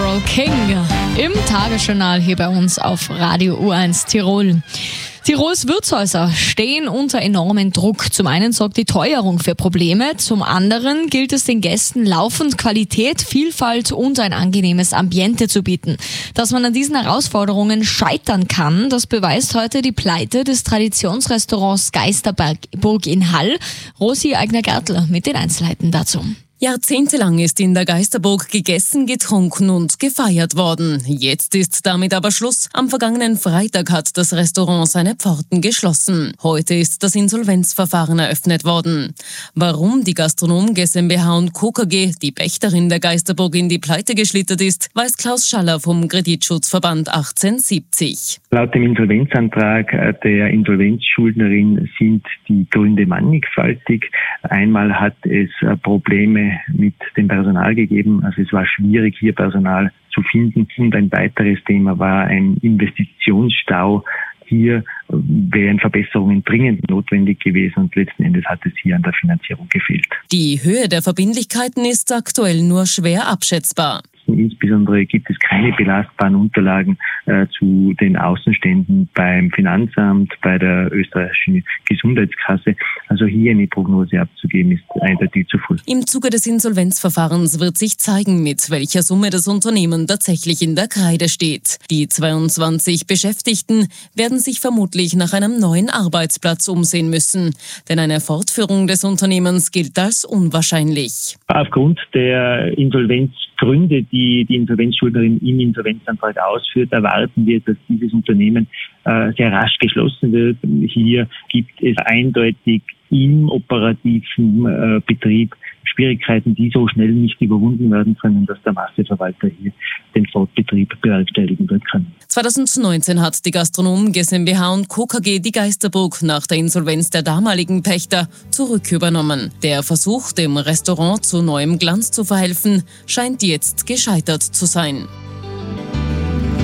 Carole King im Tagesjournal hier bei uns auf Radio U1 Tirol. Tirols Wirtshäuser stehen unter enormem Druck. Zum einen sorgt die Teuerung für Probleme, zum anderen gilt es den Gästen laufend Qualität, Vielfalt und ein angenehmes Ambiente zu bieten. Dass man an diesen Herausforderungen scheitern kann, das beweist heute die Pleite des Traditionsrestaurants Geisterburg in Hall. Rosi Eigner-Gertler mit den Einzelheiten dazu. Jahrzehntelang ist in der Geisterburg gegessen, getrunken und gefeiert worden. Jetzt ist damit aber Schluss. Am vergangenen Freitag hat das Restaurant seine Pforten geschlossen. Heute ist das Insolvenzverfahren eröffnet worden. Warum die Gastronom GmbH und Co. KG, die Pächterin der Geisterburg, in die Pleite geschlittert ist, weiß Klaus Schaller vom Kreditschutzverband 1870. Laut dem Insolvenzantrag der Insolvenzschuldnerin sind die Gründe mannigfaltig. Einmal hat es Probleme mit dem Personal gegeben. Also es war schwierig, hier Personal zu finden. Und ein weiteres Thema war ein Investitionsstau. Hier wären Verbesserungen dringend notwendig gewesen und letzten Endes hat es hier an der Finanzierung gefehlt. Die Höhe der Verbindlichkeiten ist aktuell nur schwer abschätzbar. Insbesondere gibt es keine belastbaren Unterlagen zu den Außenständen beim Finanzamt, bei der österreichischen Gesundheitskasse. Also hier eine Prognose abzugeben, ist eindeutig zu früh. Im Zuge des Insolvenzverfahrens wird sich zeigen, mit welcher Summe das Unternehmen tatsächlich in der Kreide steht. Die 22 Beschäftigten werden sich vermutlich nach einem neuen Arbeitsplatz umsehen müssen, denn eine Fortführung des Unternehmens gilt als unwahrscheinlich. Aufgrund der Insolvenzgründe, die Insolvenzschuldnerin im Insolvenzantrag ausführt, erwarten wir, dass dieses Unternehmen sehr rasch geschlossen wird. Hier gibt es eindeutig im operativen Betrieb Schwierigkeiten, die so schnell nicht überwunden werden können, dass der Masseverwalter hier den Fortbetrieb bewerkstelligen wird können. 2019 hat die Gastronom GmbH und Co. KG die Geisterburg nach der Insolvenz der damaligen Pächter zurückübernommen. Der Versuch, dem Restaurant zu neuem Glanz zu verhelfen, scheint jetzt gescheitert zu sein.